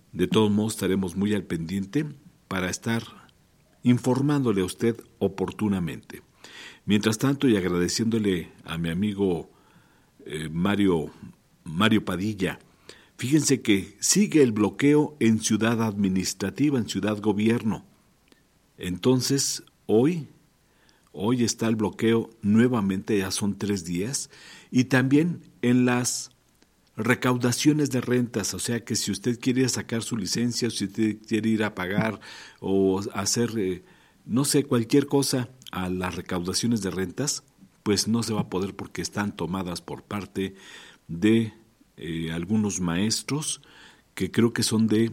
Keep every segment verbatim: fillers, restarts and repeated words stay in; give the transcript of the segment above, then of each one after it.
De todos modos, estaremos muy al pendiente para estar informándole a usted oportunamente. Mientras tanto, y agradeciéndole a mi amigo eh, Mario, Mario Padilla, fíjense que sigue el bloqueo en Ciudad Administrativa, en Ciudad Gobierno. Entonces, hoy, hoy está el bloqueo nuevamente, ya son tres días, y también en las recaudaciones de rentas, o sea que si usted quiere sacar su licencia, o si usted quiere ir a pagar o hacer, eh, no sé, cualquier cosa a las recaudaciones de rentas, pues no se va a poder porque están tomadas por parte de eh, algunos maestros que creo que son de,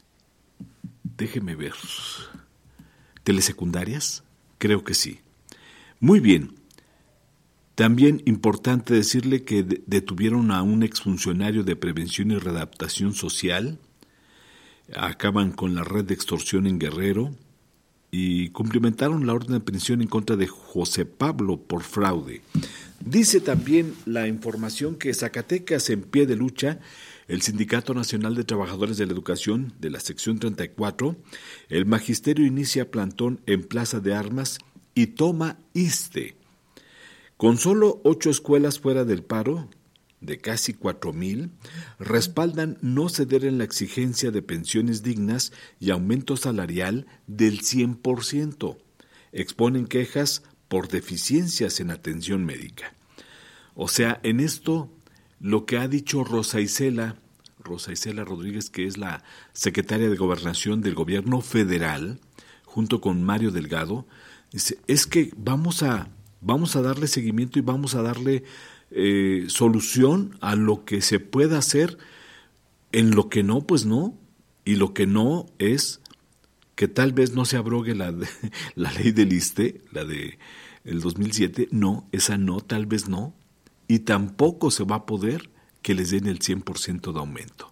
déjeme ver, telesecundarias, creo que sí. Muy bien. También importante decirle que detuvieron a un exfuncionario de Prevención y Readaptación Social, acaban con la red de extorsión en Guerrero y cumplimentaron la orden de aprehensión en contra de José Pablo por fraude. Dice también la información que Zacatecas en pie de lucha, el Sindicato Nacional de Trabajadores de la Educación de la sección treinta y cuatro, el magisterio inicia plantón en Plaza de Armas y toma ISSSTE. Con solo ocho escuelas fuera del paro, de casi cuatro mil, respaldan no ceder en la exigencia de pensiones dignas y aumento salarial del cien por ciento. Exponen quejas por deficiencias en atención médica. O sea, en esto, lo que ha dicho Rosa Isela, Rosa Isela Rodríguez, que es la secretaria de Gobernación del Gobierno Federal, junto con Mario Delgado, dice, es que vamos a... Vamos a darle seguimiento y vamos a darle eh, solución a lo que se pueda hacer. En lo que no, pues no. Y lo que no es que tal vez no se abrogue la, de, la ley del ISSSTE, la de el dos mil siete. No, esa no, tal vez no. Y tampoco se va a poder que les den el cien por ciento de aumento.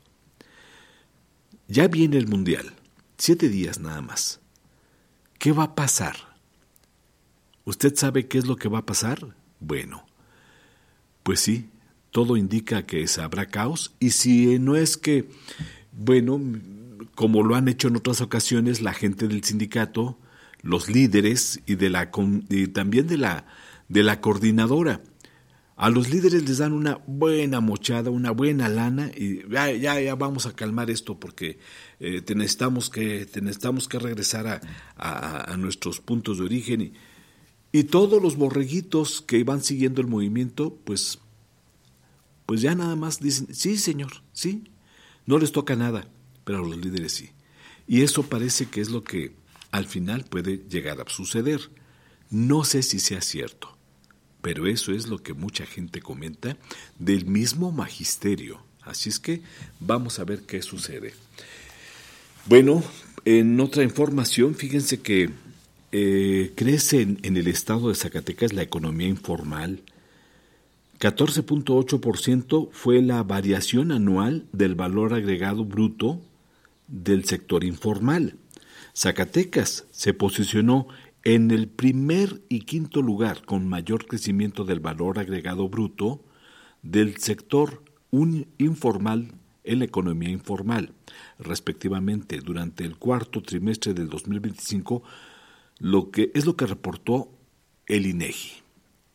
Ya viene el Mundial. Siete días nada más. ¿Qué va a pasar? ¿Usted sabe qué es lo que va a pasar? Bueno, pues sí, todo indica que habrá caos, y si no es que, bueno, como lo han hecho en otras ocasiones, la gente del sindicato, los líderes y, de la, y también de la, de la coordinadora, a los líderes les dan una buena mochada, una buena lana, y ya, ya, ya vamos a calmar esto porque eh, te necesitamos que, te necesitamos que regresar a, a, a nuestros puntos de origen. Y, Y todos los borreguitos que iban siguiendo el movimiento, pues, pues ya nada más dicen, sí, señor, sí, no les toca nada, pero a los líderes sí. Y eso parece que es lo que al final puede llegar a suceder. No sé si sea cierto, pero eso es lo que mucha gente comenta del mismo magisterio. Así es que vamos a ver qué sucede. Bueno, en otra información, fíjense que Eh, crece en, en el estado de Zacatecas la economía informal. catorce punto ocho por ciento fue la variación anual del valor agregado bruto del sector informal. Zacatecas se posicionó en el primer y quinto lugar con mayor crecimiento del valor agregado bruto del sector un, informal en la economía informal, respectivamente, durante el cuarto trimestre del dos mil veinticinco. Lo que es lo que reportó el INEGI.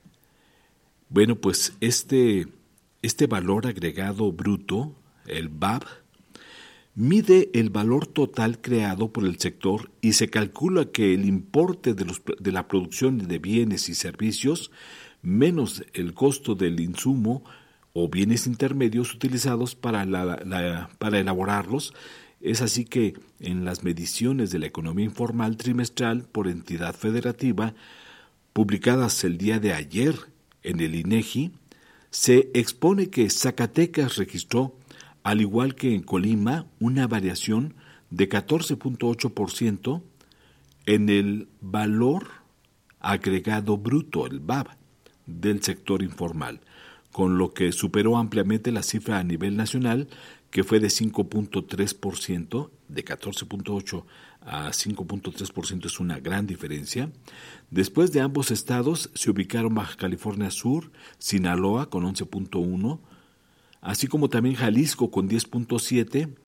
Bueno, pues este, este valor agregado bruto, el V A B, mide el valor total creado por el sector y se calcula que el importe de, los, de la producción de bienes y servicios menos el costo del insumo o bienes intermedios utilizados para, la, la, para elaborarlos. Es así que en las mediciones de la economía informal trimestral por entidad federativa, publicadas el día de ayer en el INEGI, se expone que Zacatecas registró, al igual que en Colima, una variación de catorce punto ocho por ciento en el valor agregado bruto, el V A B, del sector informal, con lo que superó ampliamente la cifra a nivel nacional, que fue de cinco punto tres por ciento, de catorce punto ocho por ciento a cinco punto tres por ciento es una gran diferencia. Después de ambos estados se ubicaron Baja California Sur, Sinaloa con once punto uno, así como también Jalisco con diez punto siete,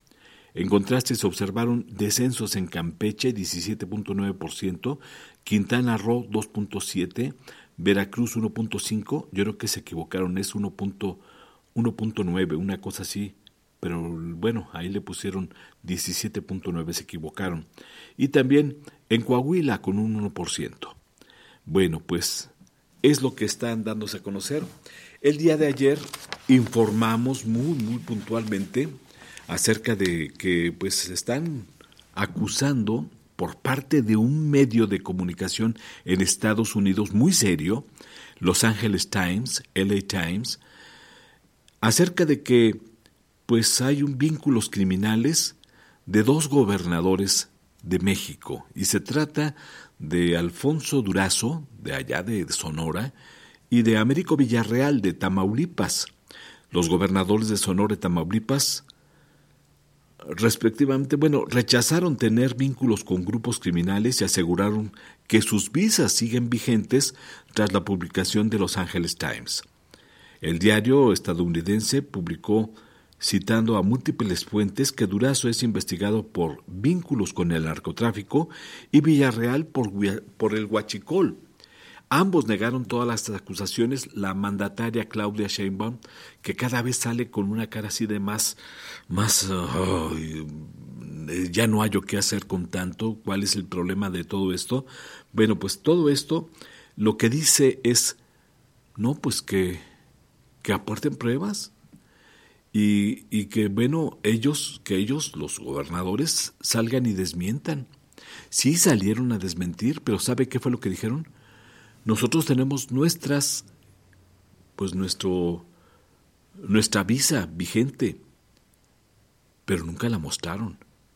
En contraste, se observaron descensos en Campeche, diecisiete punto nueve por ciento, Quintana Roo, dos punto siete por ciento, Veracruz, uno punto cinco por ciento, yo creo que se equivocaron, es uno punto nueve, una cosa así, pero bueno, ahí le pusieron diecisiete punto nueve, se equivocaron. Y también en Coahuila con un uno por ciento. Bueno, pues es lo que están dándose a conocer. El día de ayer informamos muy, muy puntualmente acerca de que pues se están acusando por parte de un medio de comunicación en Estados Unidos muy serio, Los Angeles Times, L A Times, acerca de que pues hay un vínculos criminales de dos gobernadores de México, y se trata de Alfonso Durazo, de allá de Sonora, y de Américo Villarreal, de Tamaulipas. Los gobernadores de Sonora y Tamaulipas, respectivamente, bueno, rechazaron tener vínculos con grupos criminales y aseguraron que sus visas siguen vigentes tras la publicación de Los Angeles Times. El diario estadounidense publicó, citando a múltiples fuentes, que Durazo es investigado por vínculos con el narcotráfico y Villarreal por, por el huachicol. Ambos negaron todas las acusaciones. La mandataria Claudia Sheinbaum, que cada vez sale con una cara así de más, más, uh, ya no hay qué hacer con tanto. ¿Cuál es el problema de todo esto? Bueno, pues todo esto lo que dice es, no, pues que, que aporten pruebas y, y que, bueno, ellos, que ellos, los gobernadores, salgan y desmientan. Sí salieron a desmentir, pero ¿sabe qué fue lo que dijeron? Nosotros tenemos nuestras, pues nuestro, nuestra visa vigente, pero nunca la mostraron.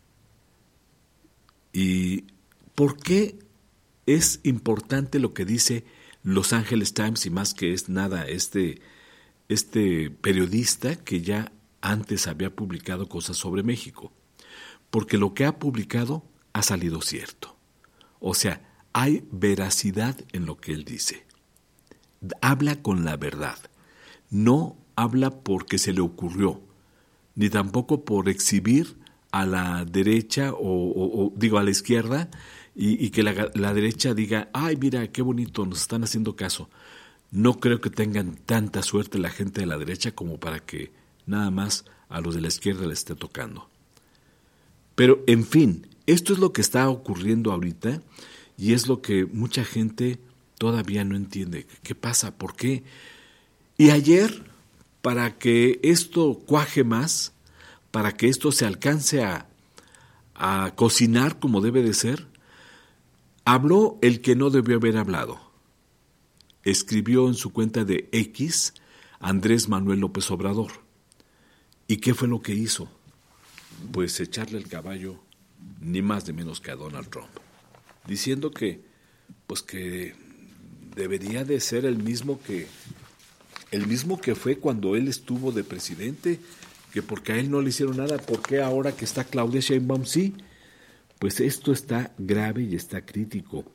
¿Y por qué es importante lo que dice Los Angeles Times y más que es nada este, este periodista que ya antes había publicado cosas sobre México? Porque lo que ha publicado ha salido cierto. O sea, hay veracidad en lo que él dice. Habla con la verdad. No habla porque se le ocurrió, ni tampoco por exhibir a la derecha o, o, o digo a la izquierda y, y que la, la derecha diga, ay, mira, qué bonito, nos están haciendo caso. No creo que tengan tanta suerte la gente de la derecha como para que nada más a los de la izquierda les esté tocando. Pero, en fin, esto es lo que está ocurriendo ahorita. Y es lo que mucha gente todavía no entiende. ¿Qué pasa? ¿Por qué? Y ayer, para que esto cuaje más, para que esto se alcance a, a cocinar como debe de ser, habló el que no debió haber hablado. Escribió en su cuenta de X Andrés Manuel López Obrador. ¿Y qué fue lo que hizo? Pues echarle el caballo, ni más ni menos que a Donald Trump, diciendo que, pues que debería de ser el mismo que, el mismo que fue cuando él estuvo de presidente, que porque a él no le hicieron nada, ¿por qué ahora que está Claudia Sheinbaum sí? Pues esto está grave y está crítico.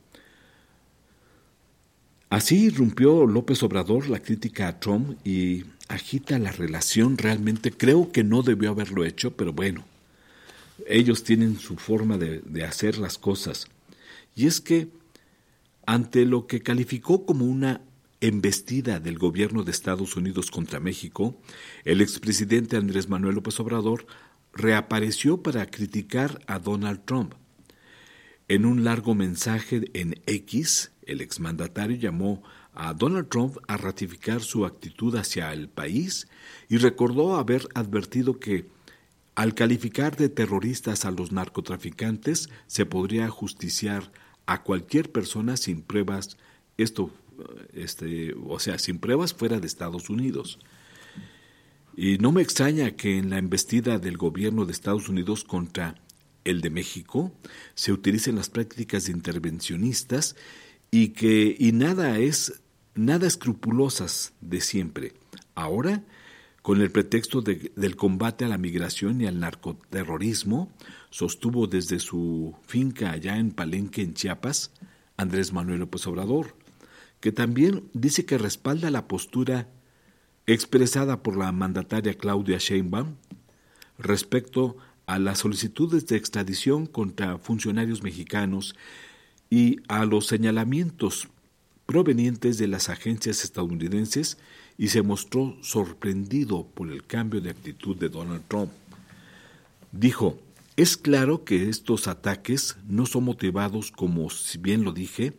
Así irrumpió López Obrador la crítica a Trump y agita la relación. Realmente creo que no debió haberlo hecho, pero bueno, ellos tienen su forma de, de hacer las cosas. Y es que, ante lo que calificó como una embestida del gobierno de Estados Unidos contra México, el expresidente Andrés Manuel López Obrador reapareció para criticar a Donald Trump. En un largo mensaje en X, el exmandatario llamó a Donald Trump a ratificar su actitud hacia el país y recordó haber advertido que, al calificar de terroristas a los narcotraficantes, se podría ajusticiar a cualquier persona sin pruebas, esto, este, o sea, sin pruebas fuera de Estados Unidos. Y no me extraña que en la embestida del gobierno de Estados Unidos contra el de México se utilicen las prácticas intervencionistas y que y nada es nada escrupulosas de siempre. Ahora, con el pretexto de, del combate a la migración y al narcoterrorismo, sostuvo desde su finca allá en Palenque, en Chiapas, Andrés Manuel López Obrador, que también dice que respalda la postura expresada por la mandataria Claudia Sheinbaum respecto a las solicitudes de extradición contra funcionarios mexicanos y a los señalamientos provenientes de las agencias estadounidenses y se mostró sorprendido por el cambio de actitud de Donald Trump. Dijo: es claro que estos ataques no son motivados, como si bien lo dije,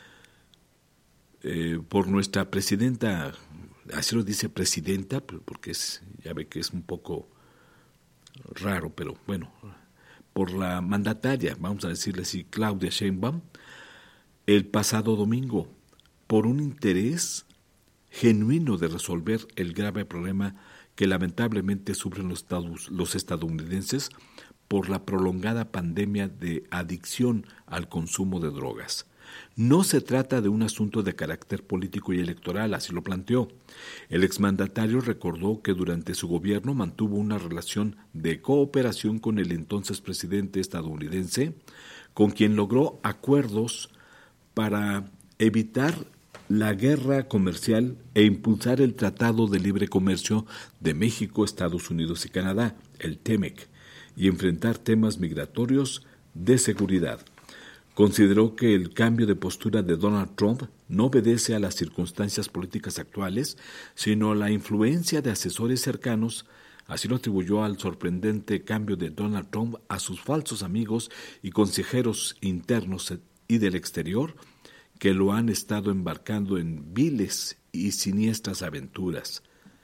eh, por nuestra presidenta, así lo dice presidenta, porque es, ya ve que es un poco raro, pero bueno, por la mandataria, vamos a decirle así, Claudia Sheinbaum, el pasado domingo, por un interés genuino de resolver el grave problema que lamentablemente sufren los, estados, los estadounidenses por la prolongada pandemia de adicción al consumo de drogas. No se trata de un asunto de carácter político y electoral, así lo planteó. El exmandatario recordó que durante su gobierno mantuvo una relación de cooperación con el entonces presidente estadounidense, con quien logró acuerdos para evitar la guerra comercial e impulsar el Tratado de Libre Comercio de México, Estados Unidos y Canadá, el T M E C, y enfrentar temas migratorios de seguridad. Consideró que el cambio de postura de Donald Trump no obedece a las circunstancias políticas actuales, sino a la influencia de asesores cercanos. Así lo atribuyó al sorprendente cambio de Donald Trump a sus falsos amigos y consejeros internos y del exterior, que lo han estado embarcando en viles y siniestras aventuras.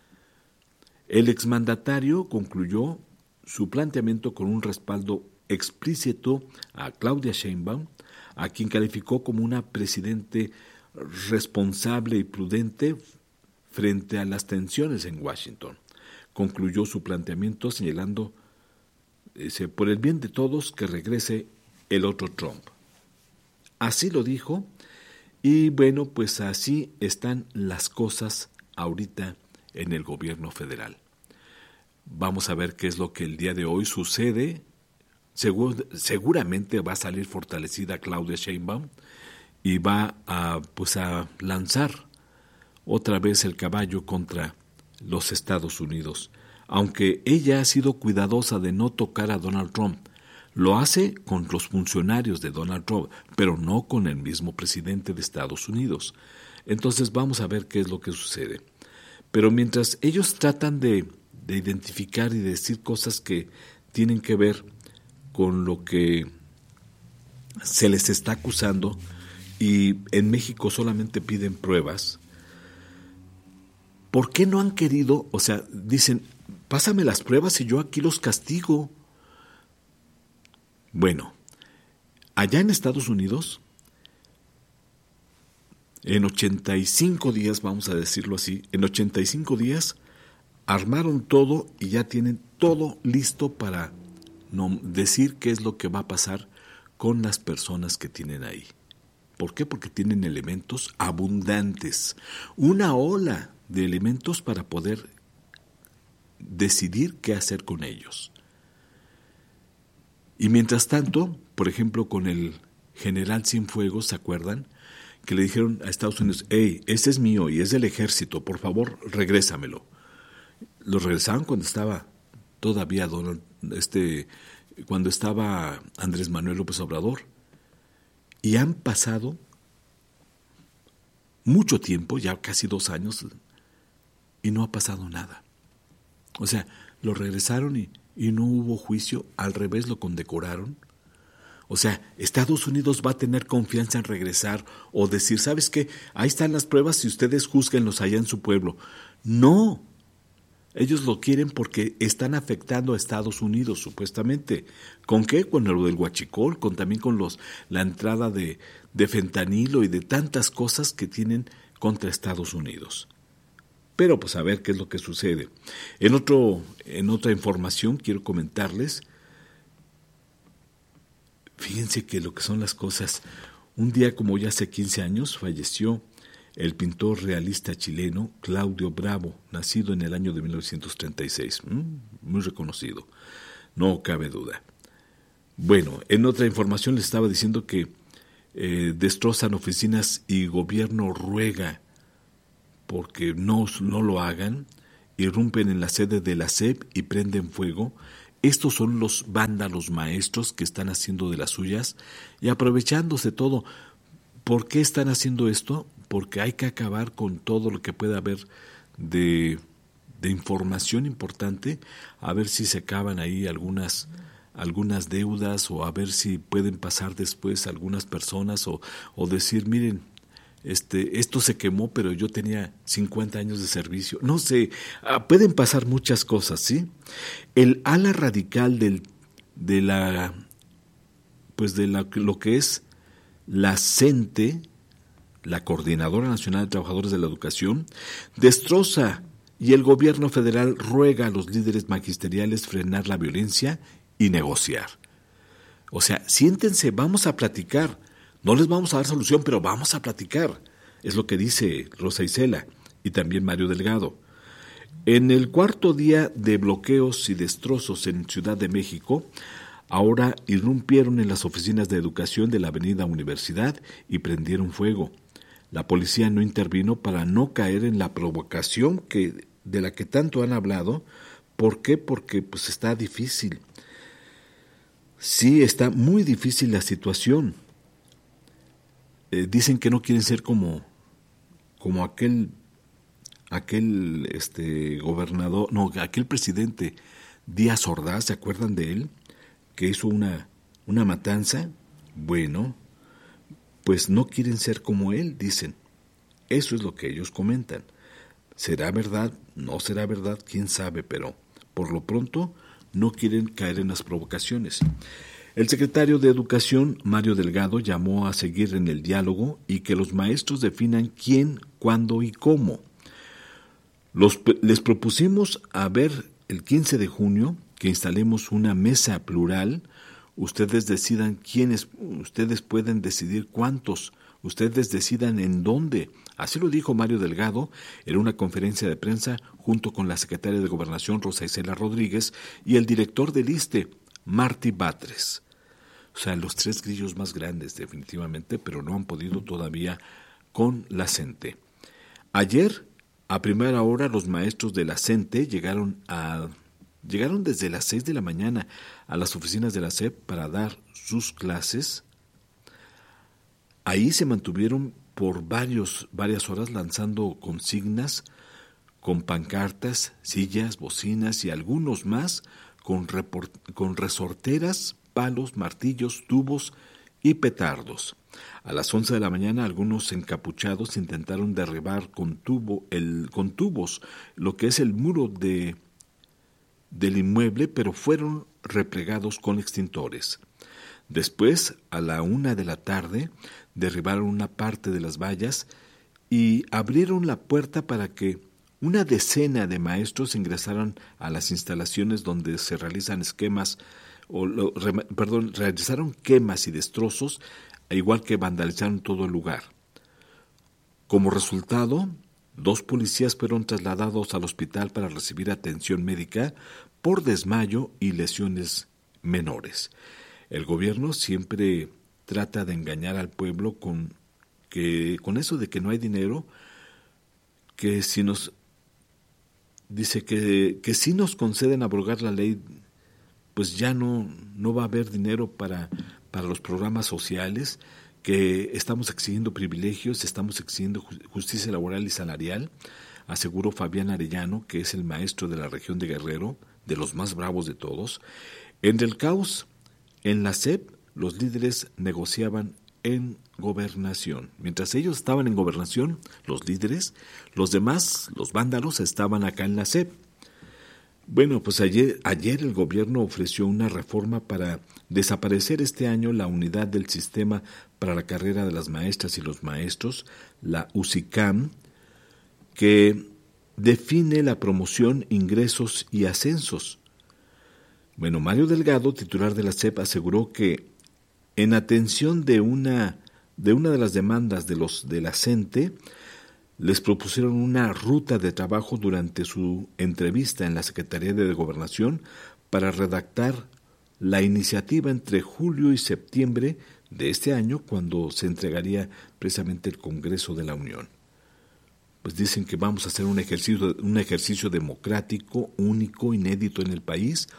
El exmandatario concluyó su planteamiento con un respaldo explícito a Claudia Sheinbaum, a quien calificó como una presidente responsable y prudente frente a las tensiones en Washington. Concluyó su planteamiento señalando, eh, por el bien de todos, que regrese el otro Trump. Así lo dijo. Y bueno, pues así están las cosas ahorita en el gobierno federal. Vamos a ver qué es lo que el día de hoy sucede. Segur, seguramente va a salir fortalecida Claudia Sheinbaum y va a, pues a lanzar otra vez el caballo contra los Estados Unidos. Aunque ella ha sido cuidadosa de no tocar a Donald Trump, lo hace con los funcionarios de Donald Trump, pero no con el mismo presidente de Estados Unidos. Entonces vamos a ver qué es lo que sucede. Pero mientras ellos tratan de, de identificar y de decir cosas que tienen que ver con lo que se les está acusando, y en México solamente piden pruebas, ¿por qué no han querido? O sea, dicen, pásame las pruebas y yo aquí los castigo. Bueno, allá en Estados Unidos, en ochenta y cinco días, vamos a decirlo así, en ochenta y cinco días armaron todo y ya tienen todo listo para no decir qué es lo que va a pasar con las personas que tienen ahí. ¿Por qué? Porque tienen elementos abundantes, una ola de elementos para poder decidir qué hacer con ellos. Y mientras tanto, por ejemplo, con el general Cienfuegos, ¿se acuerdan? Que le dijeron a Estados Unidos, hey, ese es mío y es del ejército, por favor, regrésamelo. Lo regresaron cuando estaba todavía Donald, este, cuando estaba Andrés Manuel López Obrador. Y han pasado mucho tiempo, ya casi dos años, y no ha pasado nada. O sea, lo regresaron y, y no hubo juicio, al revés lo condecoraron. O sea, Estados Unidos va a tener confianza en regresar o decir, ¿sabes qué? Ahí están las pruebas y ustedes júzguenlos allá en su pueblo. No, ellos lo quieren porque están afectando a Estados Unidos, supuestamente. ¿Con qué? Con lo del huachicol, con también con los la entrada de, de fentanilo y de tantas cosas que tienen contra Estados Unidos. Pero pues a ver qué es lo que sucede. En, otro, en otra información quiero comentarles, fíjense que lo que son las cosas, un día como ya hace quince años falleció el pintor realista chileno Claudio Bravo, nacido en el año de mil novecientos treinta y seis, muy reconocido, no cabe duda. Bueno, en otra información les estaba diciendo que eh, destrozan oficinas y gobierno ruega porque no, no lo hagan, irrumpen en la sede de la S E P y prenden fuego Estos son los vándalos maestros que están haciendo de las suyas y aprovechándose todo. ¿Por qué están haciendo esto? Porque hay que acabar con todo lo que pueda haber de, de información importante, a ver si se acaban ahí algunas, algunas deudas, o a ver si pueden pasar después algunas personas, o, o decir, miren, Este, esto se quemó, pero yo tenía cincuenta años de servicio. No sé, ah, pueden pasar muchas cosas, ¿sí? El ala radical del, de la, pues de la, lo que es la CENTE, la Coordinadora Nacional de Trabajadores de la Educación, destroza, y el gobierno federal ruega a los líderes magisteriales frenar la violencia y negociar. O sea, siéntense, vamos a platicar. No les vamos a dar solución, pero vamos a platicar. Es lo que dice Rosa Isela y también Mario Delgado. En el cuarto día de bloqueos y destrozos en Ciudad de México, ahora irrumpieron en las oficinas de educación de la Avenida Universidad y prendieron fuego. La policía no intervino para no caer en la provocación que, de la que tanto han hablado. ¿Por qué? Porque pues está difícil. Sí, está muy difícil la situación. Eh, dicen que no quieren ser como, como aquel, aquel este, gobernador, no, aquel presidente Díaz Ordaz, ¿se acuerdan de él? Que hizo una, una matanza. Bueno, pues no quieren ser como él, dicen. Eso es lo que ellos comentan. ¿Será verdad? ¿No será verdad? ¿Quién sabe? Pero por lo pronto no quieren caer en las provocaciones. El secretario de Educación, Mario Delgado, llamó a seguir en el diálogo y que los maestros definan quién, cuándo y cómo. Los, les propusimos a ver el quince de junio que instalemos una mesa plural. Ustedes decidan quiénes, ustedes pueden decidir cuántos, ustedes decidan en dónde. Así lo dijo Mario Delgado en una conferencia de prensa junto con la secretaria de Gobernación, Rosa Isela Rodríguez, y el director del ISSSTE, Martí Batres. O sea, los tres grillos más grandes definitivamente, pero no han podido todavía con la CENTE. Ayer, a primera hora, los maestros de la CENTE llegaron a llegaron desde las seis de la mañana a las oficinas de la S E P para dar sus clases. Ahí se mantuvieron por varios, varias horas lanzando consignas con pancartas, sillas, bocinas y algunos más con, report, con resorteras, palos, martillos, tubos y petardos. A las once de la mañana algunos encapuchados intentaron derribar con, tubo, el, con tubos lo que es el muro de, del inmueble, pero fueron replegados con extintores. Después, a la una de la tarde, derribaron una parte de las vallas y abrieron la puerta para que una decena de maestros ingresaran a las instalaciones donde se realizan esquemas, o lo, re, perdón, realizaron quemas y destrozos, igual que vandalizaron todo el lugar. Como resultado, dos policías fueron trasladados al hospital para recibir atención médica por desmayo y lesiones menores. El gobierno siempre trata de engañar al pueblo con que con eso de que no hay dinero, que si nos dice que, que si nos conceden abrogar la ley, pues ya no, no va a haber dinero para, para los programas sociales, que estamos exigiendo privilegios, estamos exigiendo justicia laboral y salarial, aseguró Fabián Arellano, que es el maestro de la región de Guerrero, de los más bravos de todos. En el caos, en la S E P, los líderes negociaban en gobernación. Mientras ellos estaban en gobernación, los líderes, los demás, los vándalos, estaban acá en la S E P. Bueno, pues ayer, ayer el gobierno ofreció una reforma para desaparecer este año la unidad del sistema para la carrera de las maestras y los maestros, la USICAM, que define la promoción, ingresos y ascensos. Bueno, Mario Delgado, titular de la S E P, aseguró que en atención de una de una de las demandas de los de la CENTE, les propusieron una ruta de trabajo durante su entrevista en la Secretaría de Gobernación para redactar la iniciativa entre julio y septiembre de este año, cuando se entregaría precisamente el Congreso de la Unión. Pues dicen que vamos a hacer un ejercicio, un ejercicio democrático, único, inédito en el país,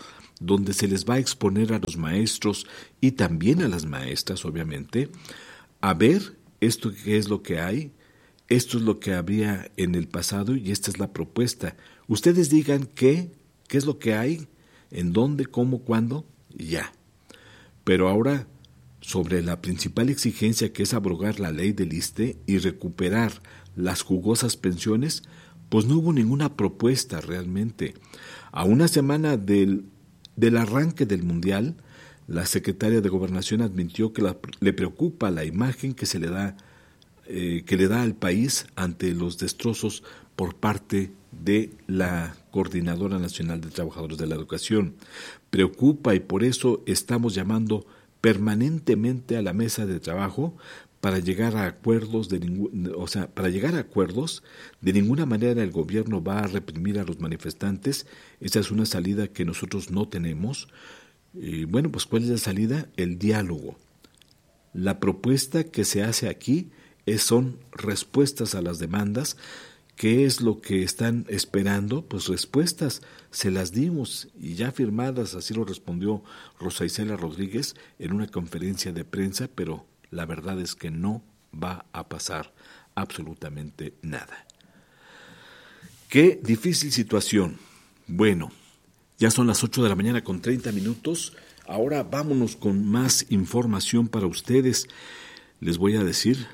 donde se les va a exponer a los maestros y también a las maestras, obviamente, a ver esto qué es lo que hay, esto es lo que había en el pasado y esta es la propuesta. Ustedes digan qué, qué es lo que hay, en dónde, cómo, cuándo, y ya. Pero ahora, sobre la principal exigencia, que es abrogar la ley del ISSSTE y recuperar las jugosas pensiones, pues no hubo ninguna propuesta realmente. A una semana del, del arranque del Mundial, la secretaria de Gobernación admitió que la, le preocupa la imagen que se le da, eh, que le da al país ante los destrozos por parte de la Coordinadora Nacional de Trabajadores de la Educación. Preocupa y por eso estamos llamando permanentemente a la mesa de trabajo para llegar a acuerdos de ningún, o sea, para llegar a acuerdos. De ninguna manera el gobierno va a reprimir a los manifestantes. Esa es una salida que nosotros no tenemos. Y bueno, pues ¿cuál es la salida? El diálogo. La propuesta que se hace aquí es, son respuestas a las demandas. ¿Qué es lo que están esperando? Pues respuestas, se las dimos y ya firmadas, así lo respondió Rosa Isela Rodríguez en una conferencia de prensa, pero la verdad es que no va a pasar absolutamente nada. Qué difícil situación. Bueno, ya son las ocho de la mañana con treinta minutos, ahora vámonos con más información para ustedes. Les voy a decir...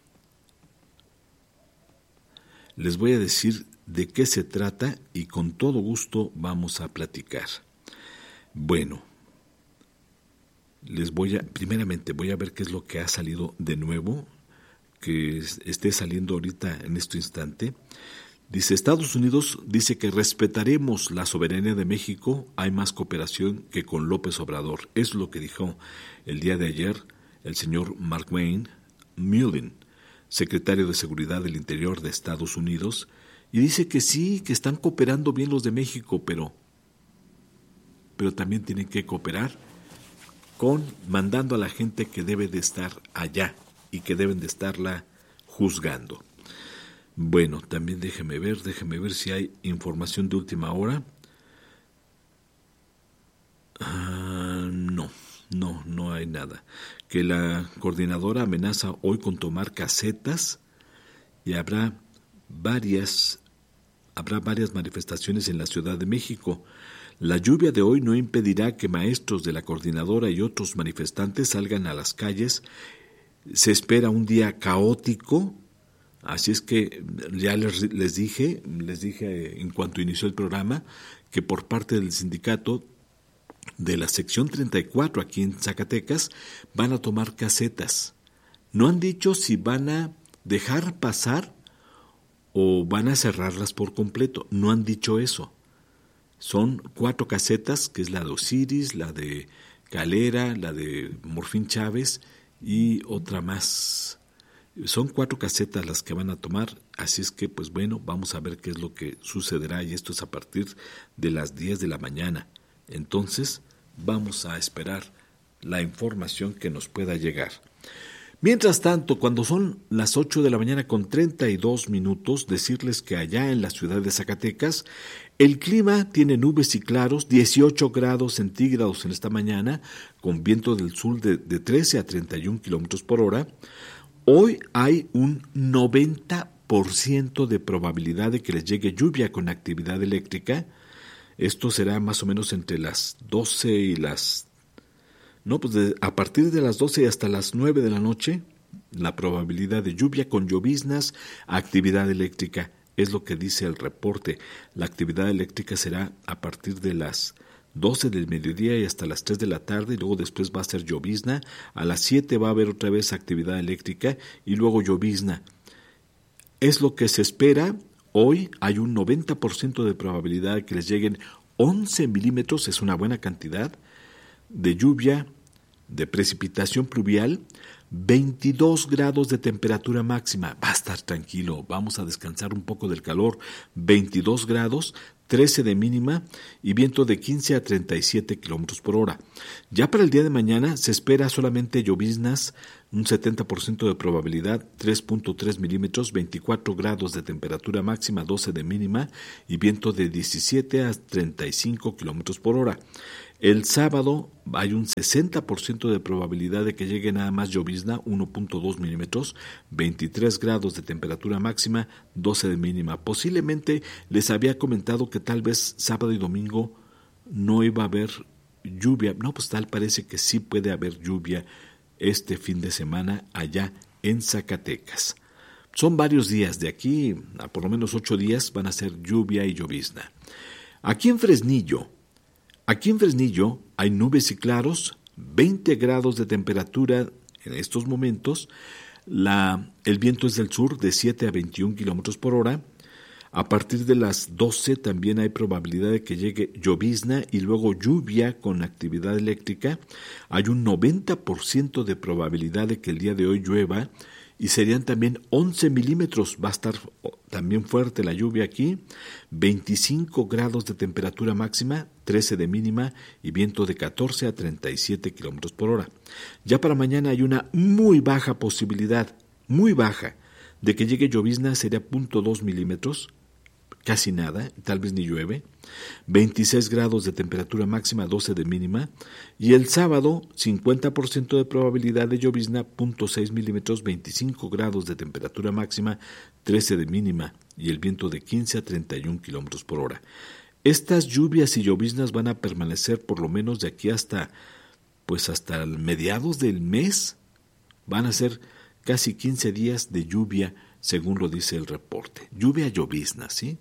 Les voy a decir de qué se trata y con todo gusto vamos a platicar. Bueno, les voy a, primeramente voy a ver qué es lo que ha salido de nuevo, que esté saliendo ahorita en este instante. Dice, Estados Unidos dice que respetaremos la soberanía de México, hay más cooperación que con López Obrador. Es lo que dijo el día de ayer el señor Markwayne Mullin, secretario de Seguridad del Interior de Estados Unidos, y dice que sí, que están cooperando bien los de México, pero, pero también tienen que cooperar con mandando a la gente que debe de estar allá y que deben de estarla juzgando. Bueno, también déjeme ver, déjeme ver si hay información de última hora. Ah, no. No, no hay nada. Que la coordinadora amenaza hoy con tomar casetas y habrá varias, habrá varias manifestaciones en la Ciudad de México. La lluvia de hoy no impedirá que maestros de la coordinadora y otros manifestantes salgan a las calles. Se espera un día caótico, así es que ya les, les dije, les dije en cuanto inició el programa, que por parte del sindicato de la sección treinta y cuatro aquí en Zacatecas van a tomar casetas. No han dicho si van a dejar pasar o van a cerrarlas por completo. No han dicho eso. Son cuatro casetas, que es la de Osiris, la de Calera, la de Morfín Chávez y otra más. Son cuatro casetas las que van a tomar, así es que pues bueno, vamos a ver qué es lo que sucederá y esto es a partir de las diez de la mañana. Entonces, vamos a esperar la información que nos pueda llegar. Mientras tanto, cuando son las ocho de la mañana con treinta y dos minutos, decirles que allá en la ciudad de Zacatecas, el clima tiene nubes y claros, dieciocho grados centígrados en esta mañana, con viento del sur de, de trece a treinta y uno kilómetros por hora. Hoy hay un noventa por ciento de probabilidad de que les llegue lluvia con actividad eléctrica. Esto será más o menos entre las doce y las... No, pues de, a partir de las doce hasta las nueve de la noche, la probabilidad de lluvia con lloviznas, actividad eléctrica, es lo que dice el reporte. La actividad eléctrica será a partir de las doce del mediodía y hasta las tres de la tarde, y luego después va a ser llovizna. A las siete va a haber otra vez actividad eléctrica y luego llovizna. Es lo que se espera. Hoy hay un noventa por ciento de probabilidad de que les lleguen once milímetros, es una buena cantidad, de lluvia, de precipitación pluvial, veintidós grados de temperatura máxima. Va a estar tranquilo, vamos a descansar un poco del calor, veintidós grados, trece de mínima y viento de quince a treinta y siete kilómetros por hora. Ya para el día de mañana se espera solamente lloviznas, un setenta por ciento de probabilidad, tres punto tres milímetros, veinticuatro grados de temperatura máxima, doce de mínima y viento de diecisiete a treinta y cinco kilómetros por hora. El sábado hay un sesenta por ciento de probabilidad de que llegue nada más llovizna, uno punto dos milímetros, veintitrés grados de temperatura máxima, doce de mínima. Posiblemente les había comentado que tal vez sábado y domingo no iba a haber lluvia. No, pues tal parece que sí puede haber lluvia este fin de semana allá en Zacatecas. Son varios días, de aquí a por lo menos ocho días van a ser lluvia y llovizna. Aquí en Fresnillo, aquí en Fresnillo hay nubes y claros, veinte grados de temperatura en estos momentos, la, el viento es del sur de siete a veintiún kilómetros por hora. A partir de las doce también hay probabilidad de que llegue llovizna y luego lluvia con actividad eléctrica. Hay un noventa por ciento de probabilidad de que el día de hoy llueva y serían también once milímetros. Va a estar también fuerte la lluvia aquí. veinticinco grados de temperatura máxima, trece de mínima y viento de catorce a treinta y siete kilómetros por hora. Ya para mañana hay una muy baja posibilidad, muy baja, de que llegue llovizna, sería cero punto dos milímetros. Casi nada, tal vez ni llueve, veintiséis grados de temperatura máxima, doce de mínima, y el sábado cincuenta por ciento de probabilidad de llovizna, cero punto seis milímetros, veinticinco grados de temperatura máxima, trece de mínima, y el viento de quince a treinta y un kilómetros por hora. Estas lluvias y lloviznas van a permanecer por lo menos de aquí hasta, pues hasta mediados del mes, van a ser casi quince días de lluvia, según lo dice el reporte. Lluvia, llovizna, ¿sí?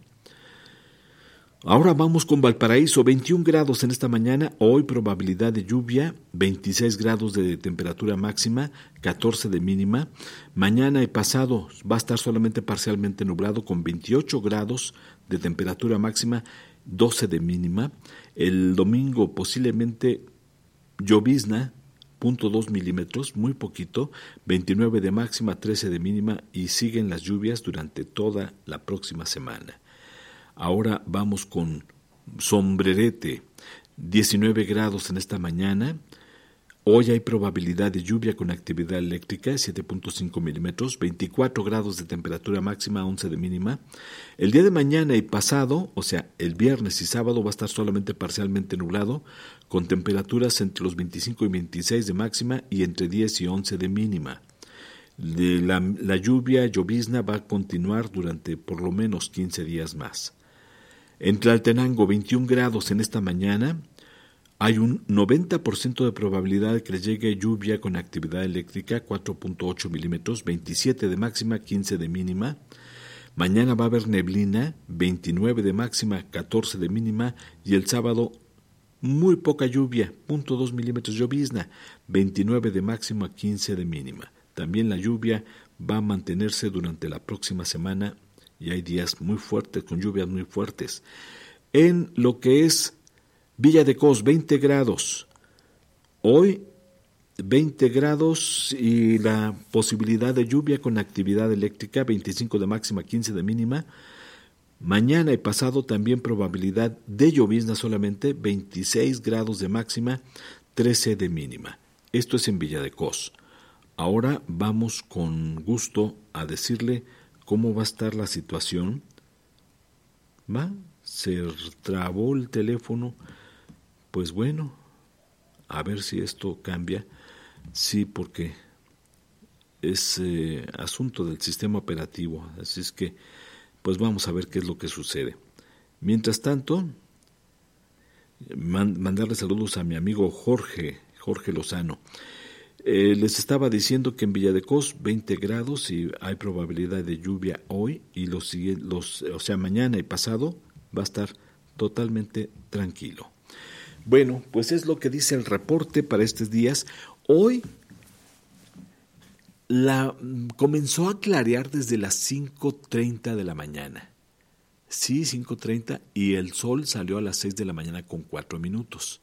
Ahora vamos con Valparaíso, veintiún grados en esta mañana, hoy probabilidad de lluvia, veintiséis grados de temperatura máxima, catorce de mínima. Mañana y pasado va a estar solamente parcialmente nublado con veintiocho grados de temperatura máxima, doce de mínima. El domingo posiblemente llovizna, cero punto dos milímetros, muy poquito, veintinueve de máxima, trece de mínima y siguen las lluvias durante toda la próxima semana. Ahora vamos con Sombrerete, diecinueve grados en esta mañana. Hoy hay probabilidad de lluvia con actividad eléctrica, siete punto cinco milímetros, veinticuatro grados de temperatura máxima, once de mínima. El día de mañana y pasado, o sea, el viernes y sábado, va a estar solamente parcialmente nublado, con temperaturas entre los veinticinco y veintiséis de máxima y entre diez y once de mínima. De la, la lluvia, llovizna, va a continuar durante por lo menos quince días más. En Tlaltenango, veintiún grados en esta mañana. Hay un noventa por ciento de probabilidad de que llegue lluvia con actividad eléctrica, cuatro punto ocho milímetros, veintisiete de máxima, quince de mínima. Mañana va a haber neblina, veintinueve de máxima, catorce de mínima. Y el sábado, muy poca lluvia, cero punto dos milímetros, llovizna, veintinueve de máxima, quince de mínima. También la lluvia va a mantenerse durante la próxima semana y hay días muy fuertes, con lluvias muy fuertes. En lo que es Villa de Cos, veinte grados. Hoy veinte grados y la posibilidad de lluvia con actividad eléctrica, veinticinco de máxima, quince de mínima. Mañana y pasado también probabilidad de llovizna solamente, veintiséis grados de máxima, trece de mínima. Esto es en Villa de Cos. Ahora vamos con gusto a decirle cómo va a estar la situación. ¿Va? Se trabó el teléfono. Pues bueno, a ver si esto cambia. Sí, porque es eh, asunto del sistema operativo. Así es que, pues vamos a ver qué es lo que sucede. Mientras tanto, man, mandarle saludos a mi amigo Jorge, Jorge Lozano. Eh, les estaba diciendo que en Villa de Cos veinte grados y hay probabilidad de lluvia hoy y los, los, o sea, mañana y pasado va a estar totalmente tranquilo. Bueno, pues es lo que dice el reporte para estos días. Hoy la, comenzó a clarear desde las cinco treinta de la mañana. Sí, cinco treinta, y el sol salió a las seis de la mañana con cuatro minutos.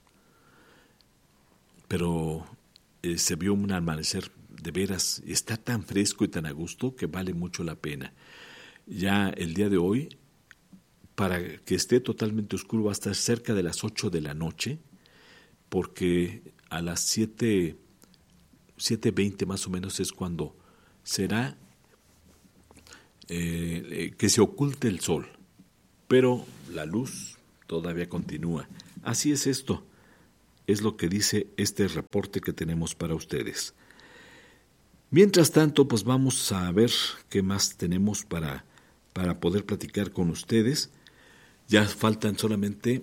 Pero eh, se vio un amanecer de veras, está tan fresco y tan a gusto que vale mucho la pena. Ya el día de hoy, para que esté totalmente oscuro, va a estar cerca de las ocho de la noche, porque a las siete, siete veinte más o menos es cuando será eh, que se oculte el sol, pero la luz todavía continúa. Así es esto. es lo que dice este reporte que tenemos para ustedes. Mientras tanto, pues vamos a ver qué más tenemos para, para poder platicar con ustedes. Ya faltan solamente,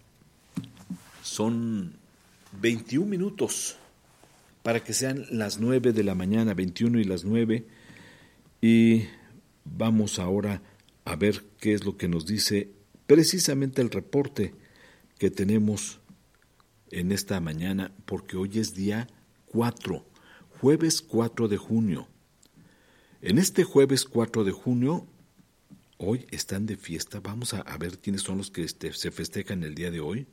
son veintiún minutos para que sean las nueve de la mañana, veintiuno y las nueve, y vamos ahora a ver qué es lo que nos dice precisamente el reporte que tenemos en esta mañana, porque hoy es día cuatro, jueves cuatro de junio. En este jueves cuatro de junio, hoy están de fiesta. Vamos a, a ver quiénes son los que este, se festejan el día de hoy.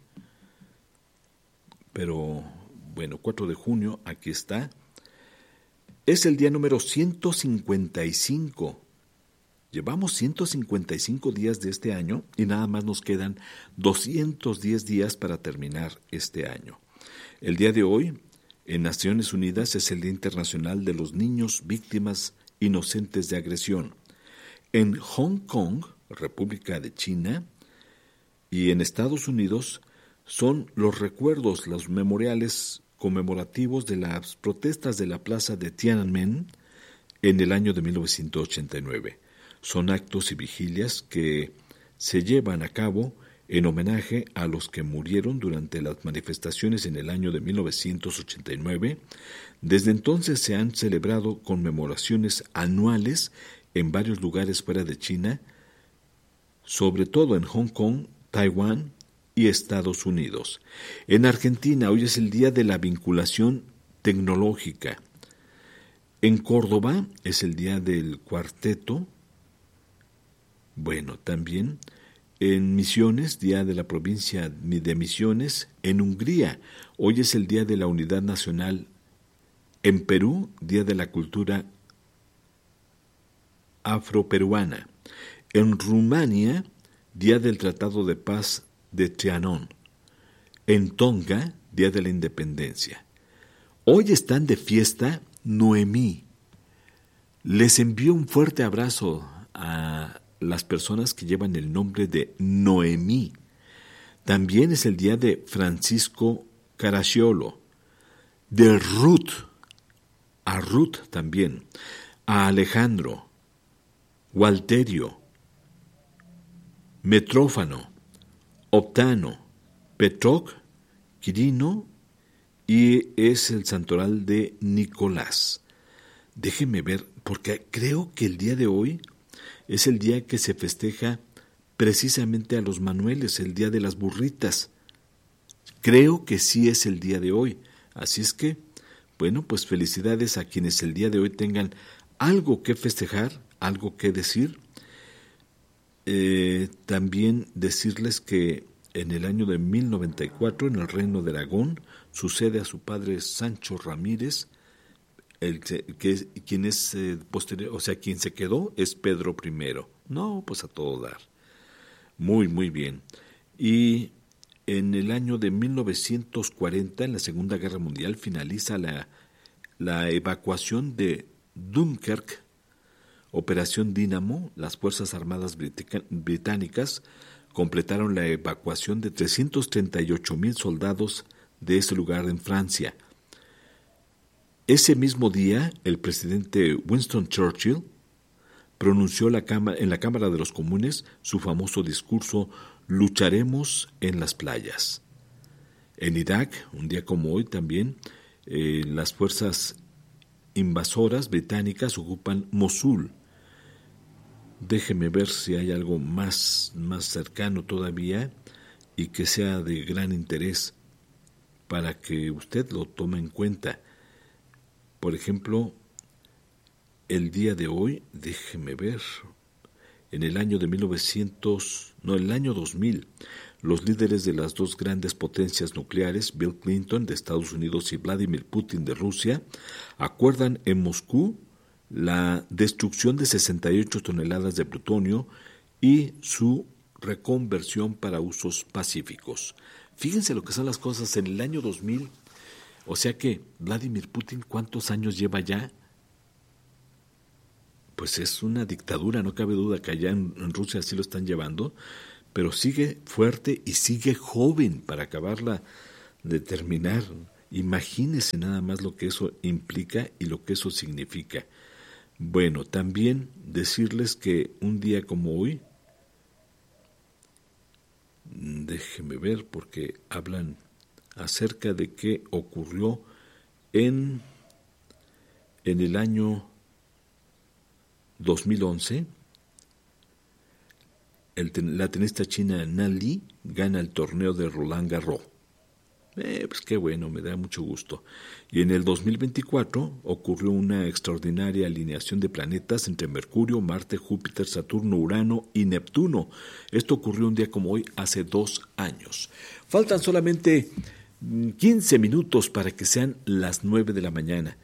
Pero, bueno, cuatro de junio, aquí está. Es el día número ciento cincuenta y cinco. Llevamos ciento cincuenta y cinco días de este año y nada más nos quedan doscientos diez días para terminar este año. El día de hoy, en Naciones Unidas, es el Día Internacional de los Niños Víctimas Inocentes de Agresión. En Hong Kong, República de China, y en Estados Unidos son los recuerdos, los memoriales conmemorativos de las protestas de la plaza de Tiananmen en el año de mil novecientos ochenta y nueve. Son actos y vigilias que se llevan a cabo en homenaje a los que murieron durante las manifestaciones en el año de mil novecientos ochenta y nueve. Desde entonces se han celebrado conmemoraciones anuales en varios lugares fuera de China, sobre todo en Hong Kong, Taiwán y Estados Unidos. En Argentina hoy es el Día de la Vinculación Tecnológica. En Córdoba es el Día del Cuarteto. Bueno, también en Misiones, Día de la Provincia de Misiones. En Hungría, hoy es el Día de la Unidad Nacional. En Perú, Día de la Cultura Afroperuana. En Rumania, Día del Tratado de Paz de Trianon. En Tonga, Día de la Independencia. Hoy están de fiesta Noemí. Les envío un fuerte abrazo a las personas que llevan el nombre de Noemí. También es el día de Francisco Caracciolo, de Ruth, a Ruth también, a Alejandro, Walterio, Metrófano, Optano, Petroc, Quirino, y es el santoral de Nicolás. Déjenme ver, porque creo que el día de hoy es el día que se festeja precisamente a los Manueles, el día de las burritas. Creo que sí es el día de hoy. Así es que, bueno, pues felicidades a quienes el día de hoy tengan algo que festejar, algo que decir. Eh, también decirles que en el año de mil noventa y cuatro, en el Reino de Aragón, sucede a su padre Sancho Ramírez, el que, que quien es eh, posterior, o sea, quien se quedó es Pedro primero. No, pues a todo dar. Muy, muy bien. Y en el año de mil novecientos cuarenta, en la Segunda Guerra Mundial, finaliza la, la evacuación de Dunkerque, Operación Dínamo. Las Fuerzas Armadas británicas completaron la evacuación de trescientos treinta y ocho mil soldados de ese lugar en Francia. Ese mismo día, el presidente Winston Churchill pronunció la cámara, en la Cámara de los Comunes su famoso discurso «Lucharemos en las playas». En Irak, un día como hoy también, eh, las fuerzas invasoras británicas ocupan Mosul. Déjeme ver si hay algo más, más cercano todavía y que sea de gran interés para que usted lo tome en cuenta. Por ejemplo, el día de hoy, déjeme ver, en el año de mil novecientos, no, el año dos mil, los líderes de las dos grandes potencias nucleares, Bill Clinton de Estados Unidos y Vladimir Putin de Rusia, acuerdan en Moscú la destrucción de sesenta y ocho toneladas de plutonio y su reconversión para usos pacíficos. Fíjense lo que son las cosas en el año dos mil. O sea que Vladimir Putin, ¿cuántos años lleva ya? Pues es una dictadura, no cabe duda que allá en, en Rusia así lo están llevando, pero sigue fuerte y sigue joven para acabar la, de terminar. Imagínese nada más lo que eso implica y lo que eso significa. Bueno, también decirles que un día como hoy, déjeme ver porque hablan acerca de qué ocurrió en, en el año dos mil once. El, la tenista china Nan Li gana el torneo de Roland Garros. Eh, pues qué bueno, me da mucho gusto. Y en el dos mil veinticuatro ocurrió una extraordinaria alineación de planetas entre Mercurio, Marte, Júpiter, Saturno, Urano y Neptuno. Esto ocurrió un día como hoy, hace dos años. Faltan solamente quince minutos para que sean las nueve de la mañana.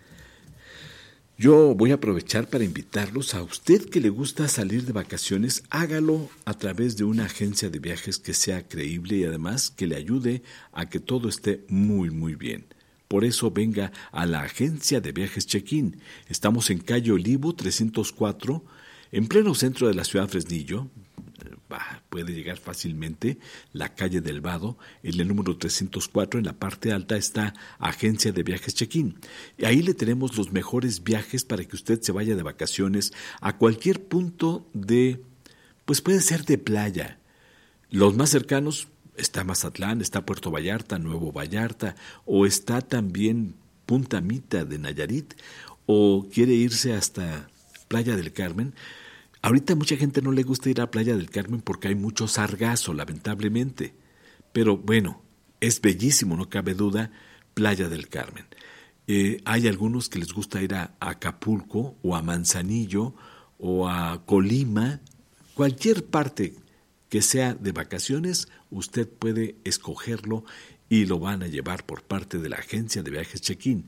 Yo voy a aprovechar para invitarlos a usted que le gusta salir de vacaciones, hágalo a través de una agencia de viajes que sea creíble y además que le ayude a que todo esté muy muy bien. Por eso venga a la agencia de viajes Check-in. Estamos en calle Olivo trescientos cuatro, en pleno centro de la ciudad de Fresnillo. Bah, puede llegar fácilmente la calle del Vado, en el número trescientos cuatro, en la parte alta está Agencia de Viajes Check-in. Y ahí le tenemos los mejores viajes para que usted se vaya de vacaciones a cualquier punto de, pues puede ser de playa. Los más cercanos está Mazatlán, está Puerto Vallarta, Nuevo Vallarta, o está también Punta Mita de Nayarit, o quiere irse hasta Playa del Carmen. Ahorita mucha gente no le gusta ir a Playa del Carmen porque hay mucho sargazo, lamentablemente. Pero bueno, es bellísimo, no cabe duda, Playa del Carmen. Eh, hay algunos que les gusta ir a, a Acapulco o a Manzanillo o a Colima. Cualquier parte que sea de vacaciones, usted puede escogerlo y lo van a llevar por parte de la agencia de viajes Check-in.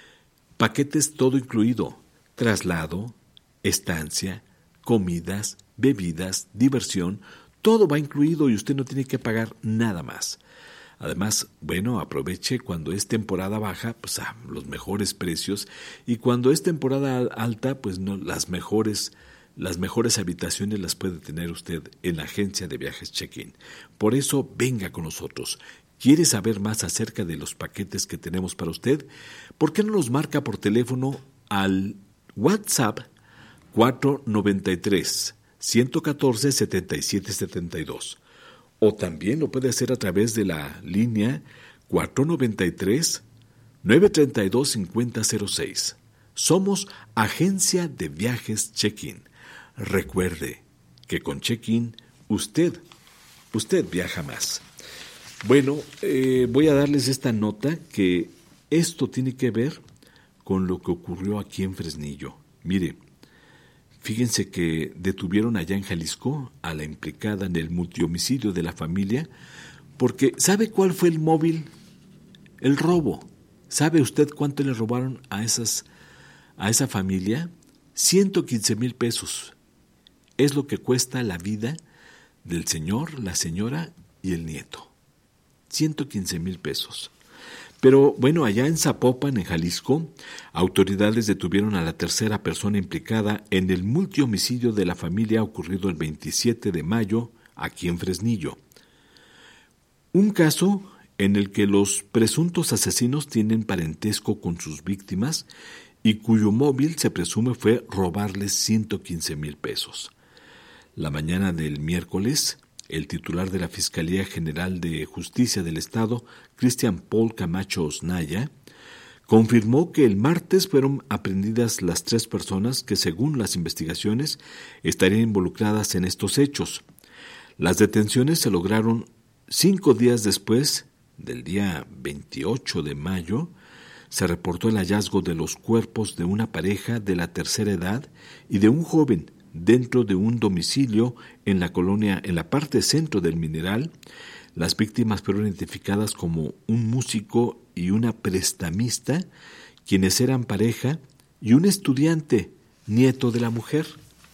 Paquetes todo incluido, traslado, estancia, comidas, bebidas, diversión, todo va incluido y usted no tiene que pagar nada más. Además, bueno, aproveche cuando es temporada baja, pues ah, los mejores precios, y cuando es temporada alta, pues no, las mejores, las mejores habitaciones las puede tener usted en la agencia de viajes Check-in. Por eso, venga con nosotros. ¿Quiere saber más acerca de los paquetes que tenemos para usted? ¿Por qué no nos marca por teléfono al WhatsApp cuatro noventa y tres, ciento catorce, setenta y siete setenta y dos? O también lo puede hacer a través de la línea cuatro noventa y tres, nueve treinta y dos, cincuenta cero seis. Somos Agencia de Viajes Check-in. Recuerde que con Check-in usted, usted viaja más. Bueno, eh, voy a darles esta nota que esto tiene que ver con lo que ocurrió aquí en Fresnillo. Mire, fíjense que detuvieron allá en Jalisco a la implicada en el multihomicidio de la familia, porque ¿sabe cuál fue el móvil? El robo. ¿Sabe usted cuánto le robaron a esas, a esa familia? ciento quince mil pesos. Es lo que cuesta la vida del señor, la señora y el nieto. ciento quince mil pesos. Pero bueno, allá en Zapopan, en Jalisco, autoridades detuvieron a la tercera persona implicada en el multihomicidio de la familia ocurrido el veintisiete de mayo aquí en Fresnillo. Un caso en el que los presuntos asesinos tienen parentesco con sus víctimas y cuyo móvil se presume fue robarles ciento quince mil pesos. La mañana del miércoles, el titular de la Fiscalía General de Justicia del Estado, Cristian Paul Camacho Osnaya, confirmó que el martes fueron aprehendidas las tres personas que, según las investigaciones, estarían involucradas en estos hechos. Las detenciones se lograron cinco días después del día veintiocho de mayo. Se reportó el hallazgo de los cuerpos de una pareja de la tercera edad y de un joven dentro de un domicilio en la colonia, en la parte centro del Mineral. Las víctimas fueron identificadas como un músico y una prestamista, quienes eran pareja, y un estudiante, nieto de la mujer.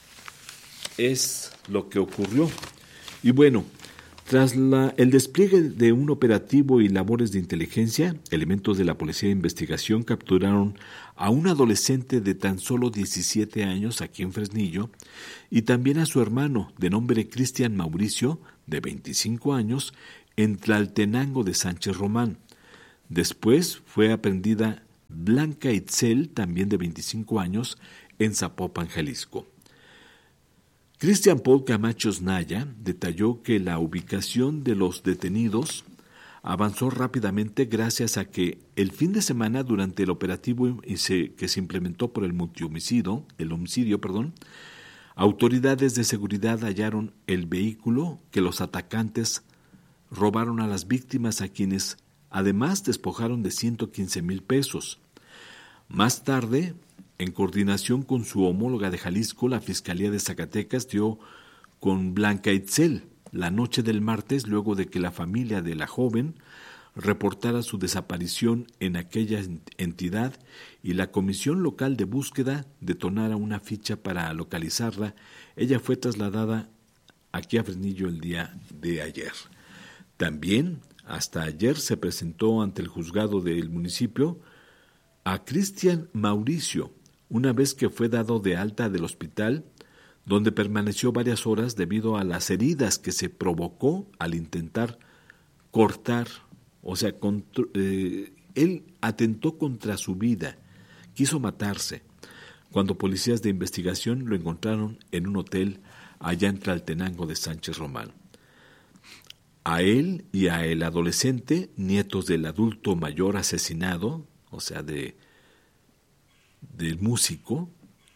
Es lo que ocurrió. Y bueno, tras la, el despliegue de un operativo y labores de inteligencia, elementos de la Policía de Investigación capturaron a un adolescente de tan solo diecisiete años aquí en Fresnillo y también a su hermano de nombre Cristian Mauricio, de veinticinco años, en Tlaltenango de Sánchez Román. Después fue aprehendida Blanca Itzel, también de veinticinco años, en Zapopan, Jalisco. Cristian Paul Camacho Naya detalló que la ubicación de los detenidos avanzó rápidamente gracias a que el fin de semana, durante el operativo que se implementó por el multihomicidio, el homicidio, perdón, autoridades de seguridad hallaron el vehículo que los atacantes robaron a las víctimas, a quienes además despojaron de ciento quince mil pesos. Más tarde, en coordinación con su homóloga de Jalisco, la Fiscalía de Zacatecas dio con Blanca Itzel la noche del martes, luego de que la familia de la joven reportara su desaparición en aquella entidad y la Comisión Local de Búsqueda detonara una ficha para localizarla. Ella fue trasladada aquí a Fresnillo el día de ayer. También, hasta ayer, se presentó ante el juzgado del municipio a Cristian Mauricio, una vez que fue dado de alta del hospital, donde permaneció varias horas debido a las heridas que se provocó al intentar cortar, o sea, contra, eh, él atentó contra su vida, quiso matarse, cuando policías de investigación lo encontraron en un hotel allá en Tlaltenango de Sánchez Román. A él y a el adolescente, nietos del adulto mayor asesinado, o sea, de del músico,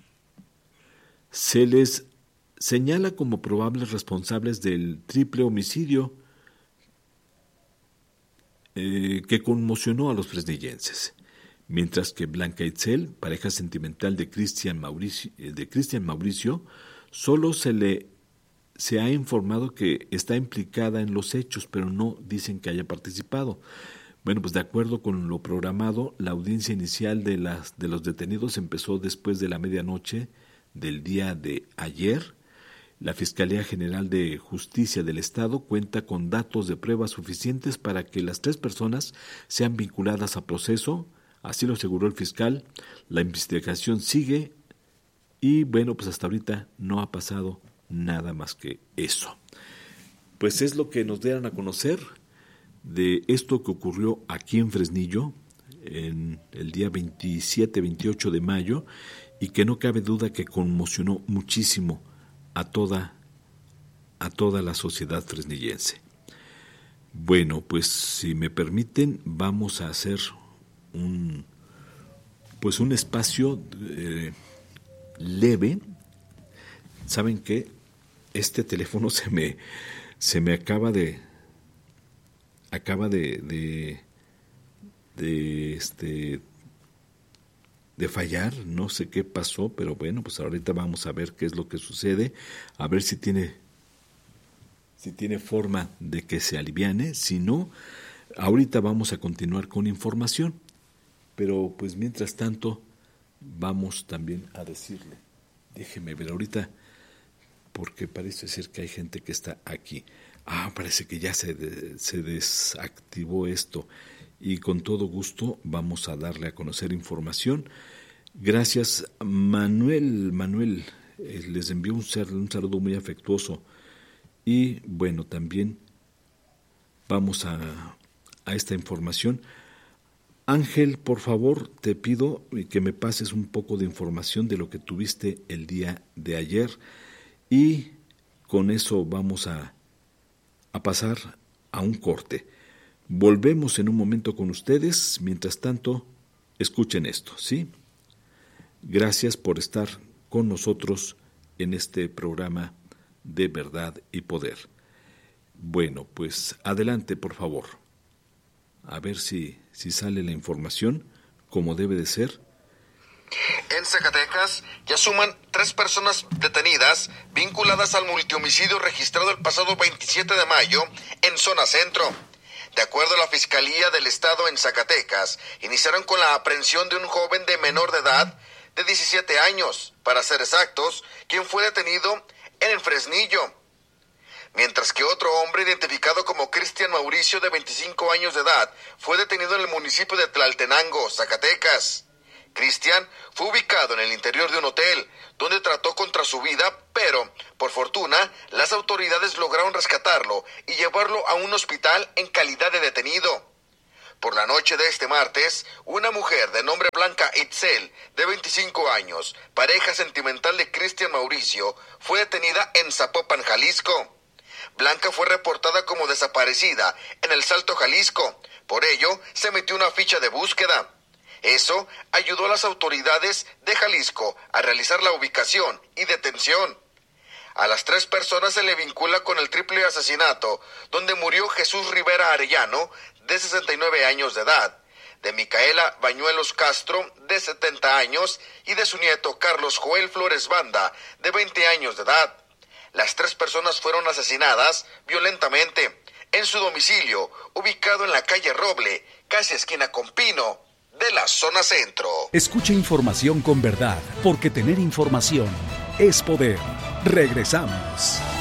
se les señala como probables responsables del triple homicidio eh, que conmocionó a los fresnillenses, mientras que Blanca Itzel, pareja sentimental de Cristian Mauricio, de Cristian Mauricio, solo se le se ha informado que está implicada en los hechos, pero no dicen que haya participado. Bueno, pues de acuerdo con lo programado, la audiencia inicial de, las, de los detenidos empezó después de la medianoche del día de ayer. La Fiscalía General de Justicia del Estado cuenta con datos de pruebas suficientes para que las tres personas sean vinculadas a proceso, así lo aseguró el fiscal. La investigación sigue y bueno, pues hasta ahorita no ha pasado nada más que eso. Pues es lo que nos dieron a conocer de esto que ocurrió aquí en Fresnillo en el día veintisiete veintiocho de mayo y que no cabe duda que conmocionó muchísimo a toda a toda la sociedad fresnillense. Bueno, pues si me permiten, vamos a hacer un pues un espacio eh, leve. ¿Saben qué? Este teléfono se me se me acaba de acaba de, de, de, este, de fallar, no sé qué pasó, pero bueno, pues ahorita vamos a ver qué es lo que sucede, a ver si tiene, si tiene forma de que se aliviane, si no, ahorita vamos a continuar con información, pero pues mientras tanto vamos también a decirle, déjeme ver ahorita, porque parece ser que hay gente que está aquí. Ah, parece que ya se, de, se desactivó esto y con todo gusto vamos a darle a conocer información. Gracias, Manuel. Manuel, eh, les envío un, un saludo muy afectuoso y bueno, también vamos a, a esta información. Ángel, por favor, te pido que me pases un poco de información de lo que tuviste el día de ayer y con eso vamos a a pasar a un corte. Volvemos en un momento con ustedes. Mientras tanto, escuchen esto, ¿sí? Gracias por estar con nosotros en este programa de Verdad y Poder. Bueno, pues adelante, por favor. A ver si, si sale la información como debe de ser. En Zacatecas ya suman tres personas detenidas vinculadas al multihomicidio registrado el pasado veintisiete de mayo en zona centro. De acuerdo a la Fiscalía del Estado en Zacatecas, iniciaron con la aprehensión de un joven de menor de edad de diecisiete años, para ser exactos, quien fue detenido en el Fresnillo. Mientras que otro hombre identificado como Cristian Mauricio, de veinticinco años de edad, fue detenido en el municipio de Tlaltenango, Zacatecas. Cristian fue ubicado en el interior de un hotel, donde trató contra su vida, pero, por fortuna, las autoridades lograron rescatarlo y llevarlo a un hospital en calidad de detenido. Por la noche de este martes, una mujer de nombre Blanca Itzel, de veinticinco años, pareja sentimental de Cristian Mauricio, fue detenida en Zapopan, Jalisco. Blanca fue reportada como desaparecida en El Salto, Jalisco. Por ello, se emitió una ficha de búsqueda. Eso ayudó a las autoridades de Jalisco a realizar la ubicación y detención. A las tres personas se le vincula con el triple asesinato, donde murió Jesús Rivera Arellano, de sesenta y nueve años de edad, de Micaela Bañuelos Castro, de setenta años, y de su nieto Carlos Joel Flores Banda, de veinte años de edad. Las tres personas fueron asesinadas violentamente en su domicilio, ubicado en la calle Roble, casi esquina con Pino, de la zona centro. Escucha información con verdad, porque tener información es poder. Regresamos.